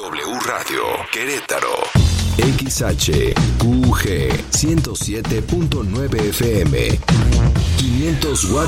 W Radio Querétaro. XHQG 107.9 FM. 500 watts